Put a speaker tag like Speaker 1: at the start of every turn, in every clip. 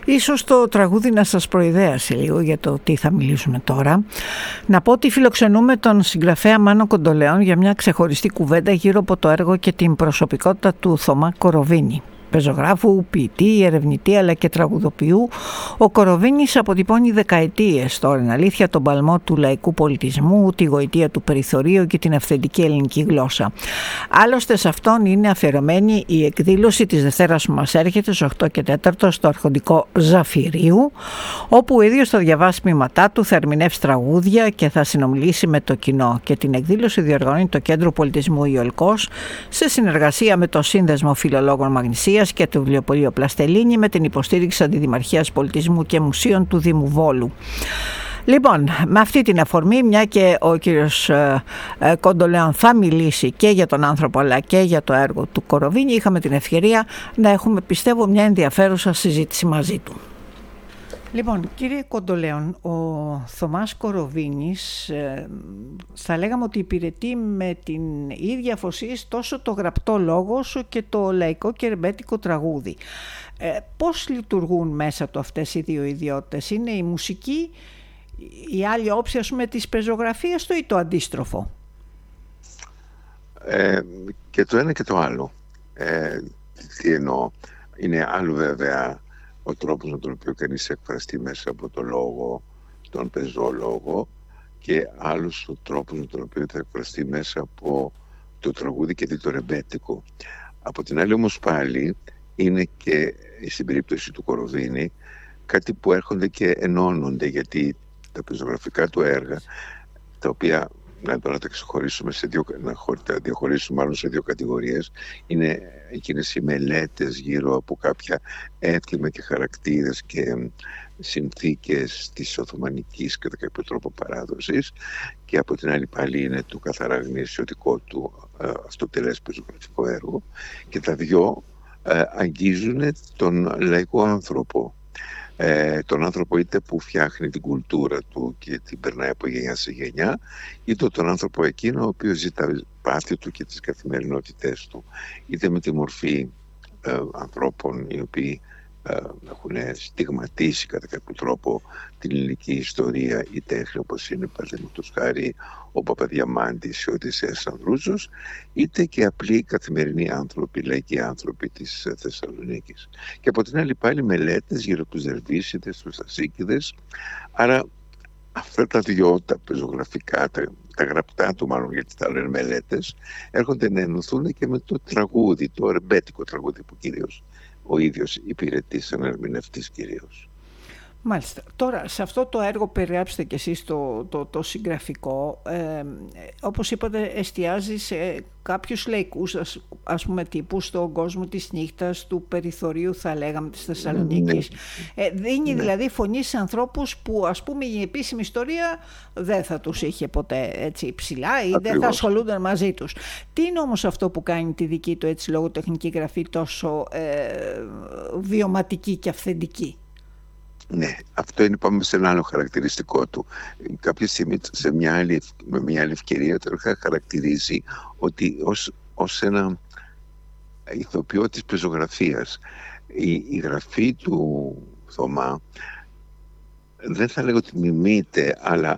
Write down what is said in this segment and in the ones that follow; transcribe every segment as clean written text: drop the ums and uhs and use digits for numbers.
Speaker 1: Ίσως το τραγούδι να σας προειδέασε λίγο για το τι θα μιλήσουμε τώρα. Να πω ότι φιλοξενούμε τον συγγραφέα Μάνο Κοντολέον για μια ξεχωριστή κουβέντα γύρω από το έργο και την προσωπικότητα του Θωμά Κοροβίνη. Πεζογράφου, ποιητή, ερευνητή αλλά και τραγουδοποιού, ο Κοροβίνης αποτυπώνει δεκαετίες τώρα, είναι αλήθεια, τον παλμό του λαϊκού πολιτισμού, τη γοητεία του περιθωρίου και την αυθεντική ελληνική γλώσσα. Άλλωστε σε αυτόν είναι αφιερωμένη η εκδήλωση της Δευτέρας που μας έρχεται στις 8 και 4 στο αρχοντικό Ζαφυρίου, όπου ο ίδιος θα διαβάσει μήματά του, θα ερμηνεύσει τραγούδια και θα συνομιλήσει με το κοινό. Και την εκδήλωση διοργανώνει το Κέντρο Πολιτισμού Ιολκός σε συνεργασία με το Σύνδεσμο Φιλολόγων Μαγνησίας και το βιβλιοπωλείο Πλαστελίνη με την υποστήριξη Αντιδημαρχίας Πολιτισμού και Μουσείων του Δήμου Βόλου. Λοιπόν, με αυτή την αφορμή, μια και ο κύριος Κοντολέον θα μιλήσει και για τον άνθρωπο αλλά και για το έργο του Κοροβίνη, είχαμε την ευκαιρία να έχουμε, πιστεύω, μια ενδιαφέρουσα συζήτηση μαζί του. Λοιπόν, κύριε Κοντολέον, ο Θωμάς Κοροβίνης θα λέγαμε ότι υπηρετεί με την ίδια αφοσίωση τόσο το γραπτό λόγο όσο και το λαϊκό και ρεμπέτικο τραγούδι. Πώς λειτουργούν μέσα του αυτές οι δύο ιδιότητες? Είναι η μουσική η άλλη όψη, ας πούμε, της πεζογραφίας του ή το αντίστροφο?
Speaker 2: Και το ένα και το άλλο. Τι εννοώ? Είναι άλλο βέβαια ο τρόπος με τον οποίο κανείς εκφραστεί μέσα από το λόγο, τον πεζόλογο, και άλλος ο τρόπος με τον οποίο θα εκφραστεί μέσα από το τραγούδι και το ρεμπέτικο. Από την άλλη όμως πάλι είναι και στην περίπτωση του Κοροβίνη κάτι που έρχονται και ενώνονται, γιατί τα πεζογραφικά του έργα, τα οποία να τα ξεχωρίσουμε τα διαχωρίσουμε μάλλον σε δύο κατηγορίες, είναι εκείνες οι μελέτες γύρω από κάποια έθιμα και χαρακτήρες και συνθήκες της Οθωμανικής κατά κάποιο τρόπο παράδοσης, και από την άλλη πάλι είναι το καθαρά γνησιωτικό του αυτοτελές πεζογραφικό έργο, και τα δυο αγγίζουν τον λαϊκό άνθρωπο. Τον άνθρωπο είτε που φτιάχνει την κουλτούρα του και την περνάει από γενιά σε γενιά, είτε τον άνθρωπο εκείνο ο οποίος ζει τα πάθη του και τις καθημερινότητές του, είτε με τη μορφή ανθρώπων οι οποίοι έχουν στιγματίσει κατά κάποιο τρόπο την ελληνική ιστορία ή τέχνη, όπως είναι παραδείγματος χάρη ο Παπαδιαμάντης ή ο Οδυσσέας Ανδρούτσος, είτε και απλοί καθημερινοί άνθρωποι, λαϊκοί άνθρωποι της Θεσσαλονίκης. Και από την άλλη πάλι μελέτες γύρω από τους Δερβίσιδες, τους Ασίκηδες. Άρα αυτά τα δυο, τα πεζογραφικά, τα γραπτά του μάλλον, γιατί τα λένε μελέτες, έρχονται να ενωθούν και με το τραγούδι, το ρεμπέτικο τραγούδι που κυρίως ο ίδιος υπηρετεί σαν ερμηνευτής κυρίως.
Speaker 1: Μάλιστα. Τώρα, σε αυτό το έργο περιγράψτε και εσείς το συγγραφικό, όπως είπατε, εστιάζει σε κάποιους λαϊκούς, ας πούμε, τύπου στον κόσμο της νύχτας, του περιθωρίου, θα λέγαμε, της Θεσσαλονίκης. Δίνει δηλαδή φωνή σε ανθρώπους που, ας πούμε, η επίσημη ιστορία δεν θα τους είχε ποτέ έτσι ψηλά ή δεν θα ασχολούνταν μαζί τους. Τι είναι όμως αυτό που κάνει τη δική του έτσι λογοτεχνική γραφή τόσο βιωματική και αυθεντική?
Speaker 2: Ναι, αυτό είναι, πάμε σε ένα άλλο χαρακτηριστικό του. Κάποια στιγμή με μια άλλη ευκαιρία το είχα χαρακτηρίσει ότι ως ένα ηθοποιό της πεζογραφίας. Η γραφή του Θωμά δεν θα λέγω ότι μιμείται, αλλά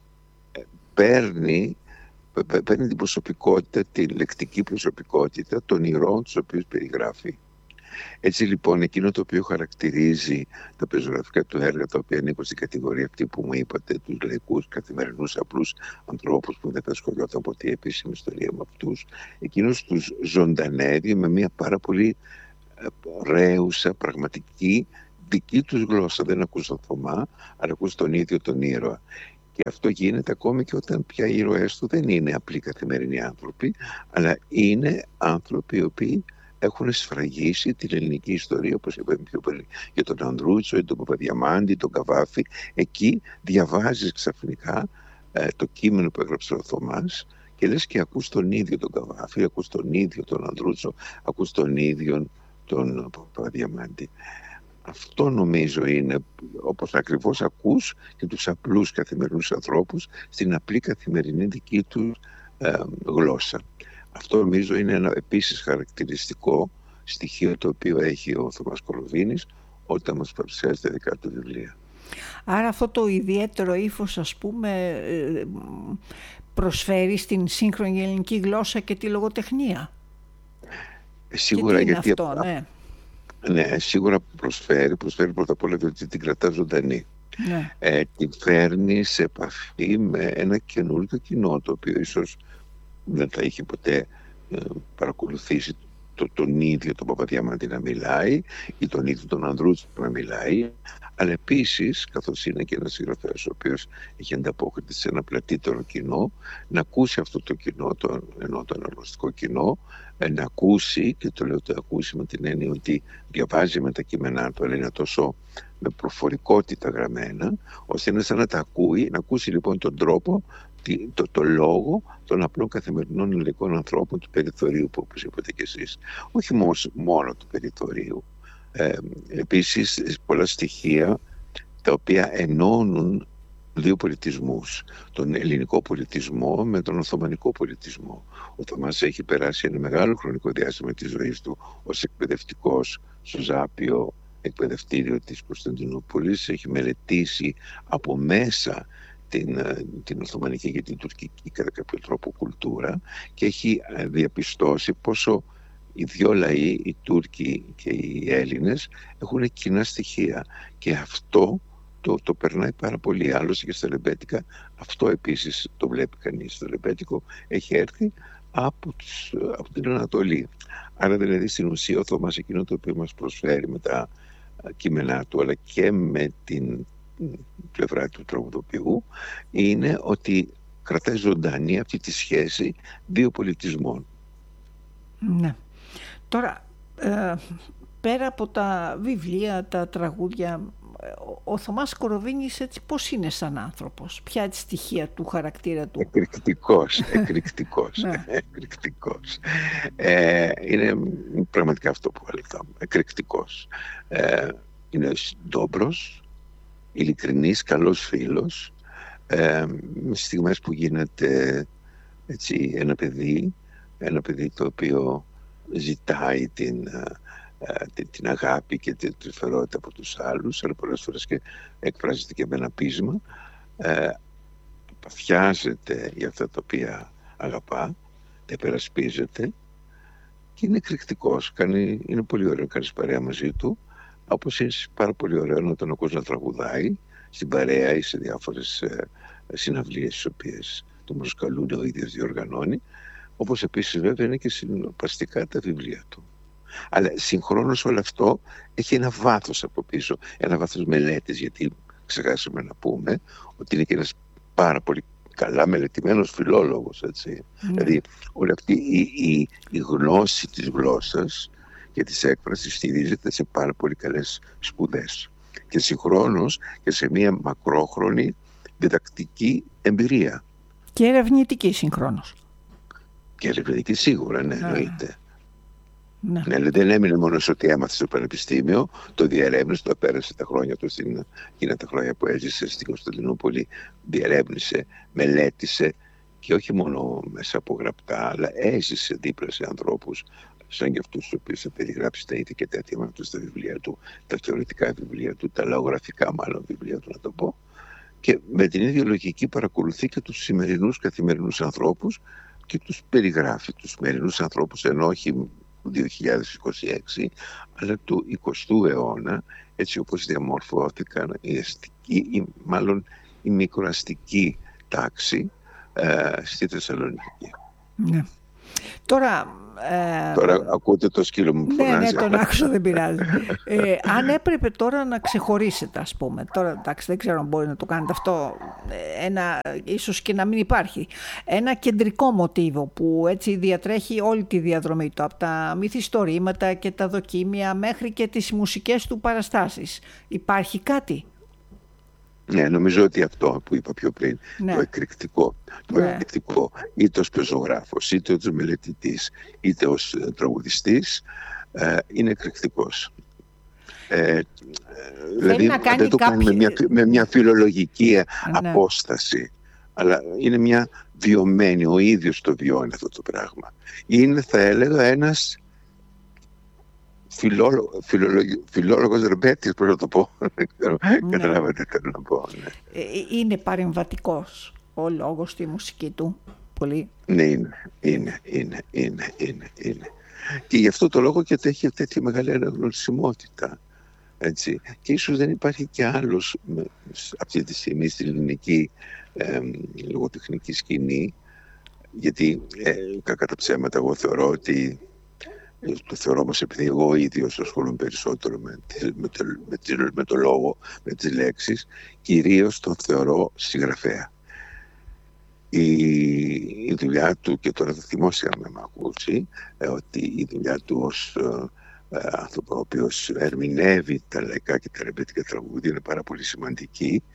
Speaker 2: παίρνει την προσωπικότητα, τη λεκτική προσωπικότητα των ηρώων τους οποίους περιγράφει. Έτσι λοιπόν, εκείνο το οποίο χαρακτηρίζει τα πεζογραφικά του έργα, τα οποία ανήκουν στην κατηγορία αυτή που μου είπατε, τους λαϊκούς, καθημερινούς, απλούς ανθρώπους που δεν θα ασχολιόταν ποτέ η επίσημη ιστορία με αυτούς, εκείνος τους ζωντανεύει με μια πάρα πολύ ρέουσα, πραγματική δική τους γλώσσα. Δεν ακούς τον Θωμά, αλλά ακούς τον ίδιο τον ήρωα. Και αυτό γίνεται ακόμη και όταν πια οι ήρωές του δεν είναι απλοί καθημερινοί άνθρωποι, αλλά είναι άνθρωποι οι οποίοι έχουν σφραγίσει την ελληνική ιστορία, όπως είπαμε πιο πολύ για τον Ανδρούτσο, τον Παπαδιαμάντη, τον Καβάφη. Εκεί διαβάζεις ξαφνικά το κείμενο που έγραψε ο Θωμάς και λες και ακούς τον ίδιο τον Καβάφη, ακούς τον ίδιο τον Ανδρούτσο, ακούς τον ίδιο τον Παπαδιαμάντη. Αυτό νομίζω είναι, όπως ακριβώς ακούς και τους απλούς καθημερινούς ανθρώπους στην απλή καθημερινή δική τους γλώσσα. Αυτό νομίζω είναι ένα επίσης χαρακτηριστικό στοιχείο το οποίο έχει ο Θωμάς Κοροβίνης, όταν μας παρουσιάζει τα δικά του βιβλία.
Speaker 1: Άρα αυτό το ιδιαίτερο ύφος, ας πούμε, προσφέρει στην σύγχρονη ελληνική γλώσσα και τη λογοτεχνία.
Speaker 2: Σίγουρα,
Speaker 1: και τι
Speaker 2: γιατί
Speaker 1: είναι αυτό, ναι.
Speaker 2: Ναι, σίγουρα προσφέρει πρώτα απ' όλα διότι την κρατά ζωντανή.
Speaker 1: Ναι.
Speaker 2: Την φέρνει σε επαφή με ένα καινούργιο κοινό, το οποίο ίσως δεν θα είχε ποτέ παρακολουθήσει τον ίδιο τον Παπαδιαμάντη να μιλάει ή τον ίδιο τον Ανδρούτσο να μιλάει, αλλά επίσης, καθώς είναι και ένας συγγραφέας ο οποίος έχει ανταπόκριση σε ένα πλατύτερο κοινό, να ακούσει αυτό το κοινό, ενώ το αναγνωστικό κοινό, να ακούσει, και το λέω το ακούσει με την έννοια ότι διαβάζει με τα κείμενά του, αλλά είναι τόσο με προφορικότητα γραμμένα, ώστε είναι σαν να τα ακούει, να ακούσει λοιπόν τον τρόπο, το λόγο των απλών καθημερινών ελληνικών ανθρώπων του περιθωρίου, που όπως είπατε και εσείς, όχι μόνο του περιθωρίου. Επίσης πολλά στοιχεία τα οποία ενώνουν δύο πολιτισμούς, τον ελληνικό πολιτισμό με τον οθωμανικό πολιτισμό. Ο Θωμάς έχει περάσει ένα μεγάλο χρονικό διάστημα της ζωής του ως εκπαιδευτικός στο Ζάπιο εκπαιδευτήριο της Κωνσταντινούπολης, έχει μελετήσει από μέσα την Οθωμανική και την Τουρκική κατά κάποιο τρόπο κουλτούρα και έχει διαπιστώσει πόσο οι δύο λαοί, οι Τούρκοι και οι Έλληνες, έχουν κοινά στοιχεία, και αυτό το περνάει πάρα πολύ. Άλλωστε και στα ρεμπέτικα αυτό επίσης το βλέπει κανείς. Το ρεμπέτικο έχει έρθει από την Ανατολή. Άρα δηλαδή στην ουσία ο Θωμάς εκείνο το οποίο μας προσφέρει με τα κείμενά του, αλλά και με την πλευρά του τραγουδοποιού, είναι ότι κρατάει ζωντανή αυτή τη σχέση δύο πολιτισμών.
Speaker 1: Ναι. Τώρα, πέρα από τα βιβλία, τα τραγούδια, ο Θωμάς Κοροβίνης έτσι πώς είναι σαν άνθρωπος? Ποια είναι στοιχεία του χαρακτήρα του?
Speaker 2: Εκρηκτικός. Είναι πραγματικά αυτό που έλεγα. Εκρηκτικός. Είναι ντόμπρος, ειλικρινής, καλός φίλος. Με στιγμές που γίνεται έτσι ένα παιδί το οποίο ζητάει την αγάπη και την τρυφερότητα από τους άλλους, αλλά πολλές φορές και εκφράζεται και με ένα πείσμα, παθιάζεται για αυτά τα οποία αγαπά, τα υπερασπίζεται και είναι εκρηκτικός. Είναι πολύ ωραίο να κάνεις παρέα μαζί του, όπως είναι πάρα πολύ ωραίο να τον ακούς να τραγουδάει στην παρέα ή σε διάφορες συναυλίες τις οποίες το προσκαλούν, ο ίδιος διοργανώνει, όπως επίσης βέβαια είναι και συνοπαστικά τα βιβλία του. Αλλά συγχρόνως όλο αυτό έχει ένα βάθος από πίσω, ένα βάθος μελέτης, γιατί ξεχάσαμε να πούμε ότι είναι και ένας πάρα πολύ καλά μελετημένος φιλόλογος, έτσι. Δηλαδή όλη αυτή η γνώση της γλώσσας και της έκφρασης στηρίζεται σε πάρα πολύ καλές σπουδές και συγχρόνως και σε μια μακρόχρονη διδακτική εμπειρία.
Speaker 1: Και ερευνητική συγχρόνως.
Speaker 2: Και ερευνητική σίγουρα, ναι, εννοείται. Ναι, δεν έμεινε μόνο σε ότι έμαθε στο πανεπιστήμιο, το διερεύνησε, το πέρασε τα χρόνια του, εκείνα τα χρόνια που έζησε στην Κωνσταντινούπολη, διερεύνησε, μελέτησε, και όχι μόνο μέσα από γραπτά, αλλά έζησε δίπλα σε ανθρώπους σαν και αυτούς τους οποίους θα περιγράψει τα ήθη και τα αιτήματα του στα βιβλία του, τα θεωρητικά βιβλία του, τα λαογραφικά μάλλον βιβλία του να το πω, και με την ίδια λογική παρακολουθεί και τους σημερινούς καθημερινούς ανθρώπους και τους περιγράφει, τους σημερινούς ανθρώπους, ενώ όχι 2026 αλλά του 20ου αιώνα, έτσι όπως διαμορφώθηκαν η αστική ή μάλλον η μικροαστική τάξη στη Θεσσαλονίκη.
Speaker 1: Ναι. Τώρα
Speaker 2: ακούτε το σκύλο μου που φωνάζει.
Speaker 1: Ναι, τον άκουσα, δεν πειράζει. Αν έπρεπε τώρα να ξεχωρίσετε, ας πούμε, τώρα εντάξει, δεν ξέρω αν μπορεί να το κάνετε αυτό, ίσως και να μην υπάρχει, ένα κεντρικό μοτίβο που έτσι διατρέχει όλη τη διαδρομή του, από τα μυθιστορήματα και τα δοκίμια μέχρι και τις μουσικές του παραστάσεις. Υπάρχει κάτι?
Speaker 2: Ναι, νομίζω ότι αυτό που είπα πιο πριν, το εκρηκτικό, είτε ως πεζογράφος, είτε ως μελετητής, είτε ως τραγουδιστής, είναι εκρηκτικός. Δηλαδή δεν το κάνει με μια φιλολογική απόσταση, αλλά είναι μια βιωμένη, ο ίδιος το βιώνει αυτό το πράγμα. Είναι, θα έλεγα, ένας φιλόλογος ρεμπέτης, πώς να το πω. Καταλάβατε τι θέλω να πω. Ναι.
Speaker 1: Είναι παρεμβατικός ο λόγος στη μουσική του, πολύ.
Speaker 2: Ναι, είναι. Και γι' αυτό το λόγο και έχει τέτοια μεγάλη αναγνωρισιμότητα. Έτσι. Και ίσως δεν υπάρχει και άλλος αυτή τη στιγμή στην ελληνική λογοτεχνική σκηνή, γιατί κακά τα ψέματα εγώ θεωρώ ότι, το θεωρώ όμως επειδή εγώ ίδιος ασχολούμαι περισσότερο με το λόγο, με τις λέξεις, κυρίως τον θεωρώ συγγραφέα. Η δουλειά του, και τώρα θα θυμόσαι αν με ακούσει, ότι η δουλειά του ως άνθρωπο ο οποίος ερμηνεύει τα λαϊκά και τα ρεμπέτικα τραγούδια είναι πάρα πολύ σημαντική,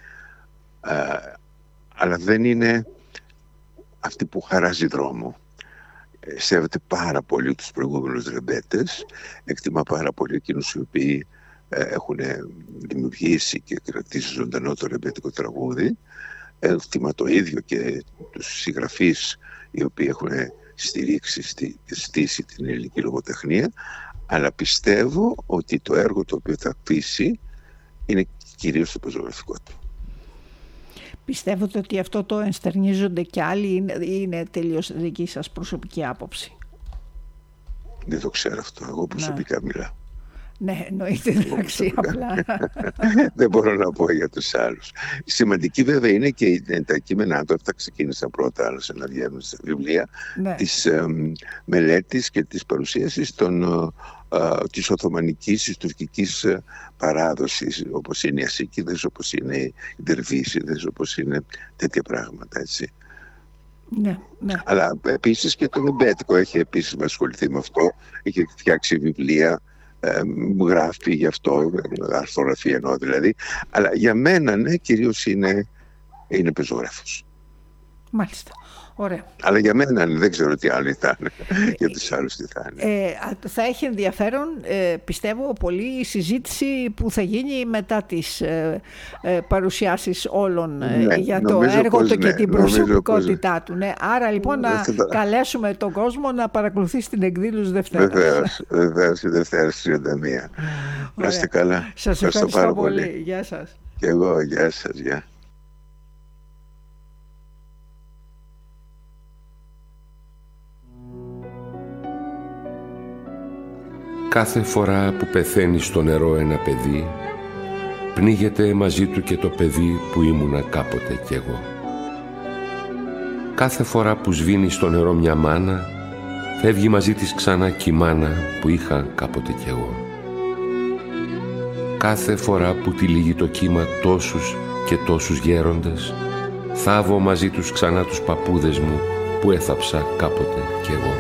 Speaker 2: αλλά δεν είναι αυτή που χαράζει δρόμο. Σέβεται πάρα πολύ τους προηγούμενους ρεμπέτες, εκτιμά πάρα πολύ εκείνους οι οποίοι έχουν δημιουργήσει και κρατήσει ζωντανό το ρεμπέτικο τραγούδι. Εκτιμά το ίδιο και τους συγγραφείς οι οποίοι έχουν στηρίξει και στήσει την ελληνική λογοτεχνία, αλλά πιστεύω ότι το έργο το οποίο θα αφήσει είναι κυρίως το πεζογραφικό του.
Speaker 1: Πιστεύετε ότι αυτό το ενστερνίζονται και άλλοι ή είναι τελείως δική σας προσωπική άποψη?
Speaker 2: Δεν το ξέρω αυτό. Εγώ προσωπικά μιλάω.
Speaker 1: Ναι, εννοείται, εντάξει, απλά.
Speaker 2: Δεν μπορώ να πω για τους άλλους. Σημαντική βέβαια είναι και τα κείμενά του, αυτά ξεκίνησαν πρώτα, άλλωστε να βγαίνουν στα βιβλία, της μελέτης και της παρουσίασης της Οθωμανικής, της τουρκικής παράδοσης, όπως είναι οι Ασσίκιδες, όπως είναι οι Δερβίσιδες, όπως είναι τέτοια πράγματα, έτσι.
Speaker 1: Ναι.
Speaker 2: Αλλά επίσης και το ρεμπέτικο έχει επίσης ασχοληθεί με αυτό, έχει φτιάξει βιβλία, γράφει γι' αυτό, αρθογραφία εννοώ δηλαδή, αλλά για μένα ναι, κυρίως είναι πεζόγραφος.
Speaker 1: Μάλιστα. Ωραία.
Speaker 2: Αλλά για μένα δεν ξέρω τι άλλο θα είναι. Για τους άλλους τι θα είναι.
Speaker 1: Θα έχει ενδιαφέρον, πιστεύω, πολύ η συζήτηση που θα γίνει μετά τις παρουσιάσεις όλων για το έργο του και την προσωπικότητά του. Ναι. Άρα λοιπόν να καλέσουμε τον κόσμο να παρακολουθεί την εκδήλωση Δευτέρας.
Speaker 2: Βεβαίως, η Δευτέρα στις 31. Να είστε καλά.
Speaker 1: Σας ευχαριστώ πολύ. Γεια σας.
Speaker 2: Και εγώ, γεια σας. Γεια.
Speaker 3: Κάθε φορά που πεθαίνει στο νερό ένα παιδί, πνίγεται μαζί του και το παιδί που ήμουνα κάποτε κι εγώ. Κάθε φορά που σβήνει στο νερό μια μάνα, φεύγει μαζί της ξανά κι η μάνα που είχα κάποτε κι εγώ. Κάθε φορά που τυλίγει το κύμα τόσους και τόσους γέροντες, θάβω μαζί τους ξανά τους παππούδες μου που έθαψα κάποτε κι εγώ.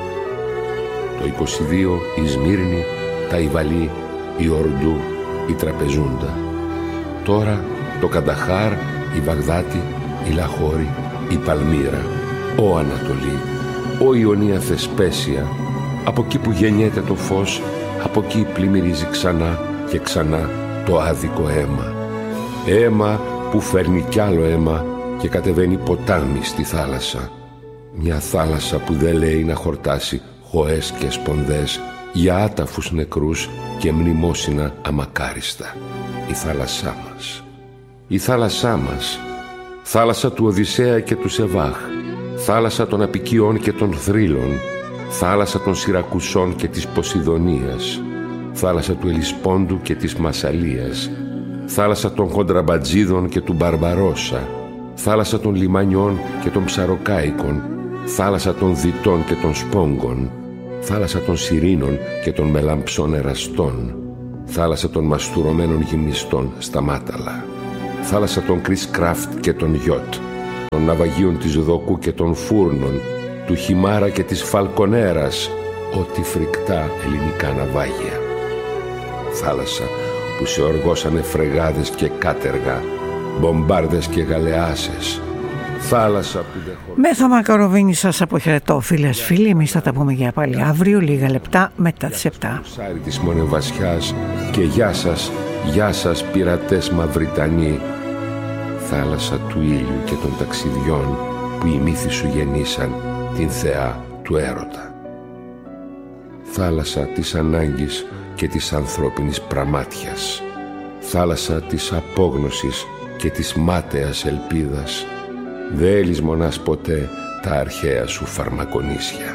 Speaker 3: Το 22 η Σμύρνη, τα Ιβαλή, η Ορντού, η Τραπεζούντα. Τώρα το Κανταχάρ, η Βαγδάτη, η Λαχώρη, η Παλμύρα, ο Ανατολή, ο Ιωνία Θεσπέσια. Από εκεί που γεννιέται το φως, από εκεί πλημμυρίζει ξανά και ξανά το άδικο αίμα. Αίμα που φέρνει κι άλλο αίμα και κατεβαίνει ποτάμι στη θάλασσα. Μια θάλασσα που δεν λέει να χορτάσει χοές και σπονδές για άταφους νεκρούς και μνημόσυνα αμακάριστα. Η θάλασσά μας. Η θάλασσά μας. Θάλασσα του Οδυσσέα και του Σεβάχ. Θάλασσα των Απικιών και των Θρύλων. Θάλασσα των Σιρακουσών και της Ποσειδονίας. Θάλασσα του Ελισπόντου και της Μασσαλίας. Θάλασσα των Χοντραμπατζίδων και του Μπαρμπαρόσα. Θάλασσα των Λιμανιών και των Ψαροκάικων. Θάλασσα των Δυτών και των Σπόγκων. Θάλασσα των Σιρήνων και των Μελαμψών Εραστών. Θάλασσα των μαστουρωμένων γυμνιστών στα Μάταλα. Θάλασσα των Κρισκράφτ και των Γιώτ. Των ναυαγίων της Δόκου και των Φούρνων. Του Χιμάρα και της Φαλκονέρας. Ό,τι φρικτά ελληνικά ναυάγια. Θάλασσα που σε οργώσανε φρεγάδες και κάτεργα, μπομπάρδες και γαλεάσες. Θάλασσα που δεν χωράει.
Speaker 1: Μέθο Μακαροβίνη, σας αποχαιρετώ, φίλες φίλοι. Εμείς θα τα πούμε για πάλι αύριο, λίγα λεπτά μετά τις 7.
Speaker 3: Ψάρι της Μονεβασιάς και γεια σας πειρατές Μαυριτανοί. Θάλασσα του ήλιου και των ταξιδιών που οι μύθοι σου γεννήσαν την θεά του έρωτα. Θάλασσα της ανάγκης και της ανθρώπινης πραμάτιας, θάλασσα της απόγνωσης και της μάταιας ελπίδας, δε λησμονάς ποτέ τα αρχαία σου φαρμακονίσια.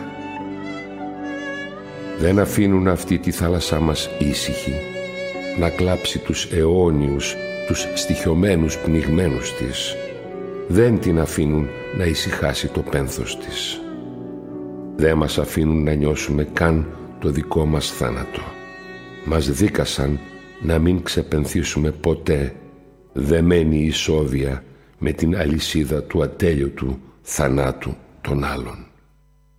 Speaker 3: Δεν αφήνουν αυτή τη θάλασσά μας ήσυχη να κλάψει τους αιώνιους, τους στοιχειωμένους πνιγμένους της. Δεν την αφήνουν να ησυχάσει το πένθος της. Δεν μας αφήνουν να νιώσουμε καν το δικό μας θάνατο. Μας δίκασαν να μην ξεπενθήσουμε ποτέ, δεμένοι ισόβια με την αλυσίδα του ατέλειωτου θανάτου των άλλων.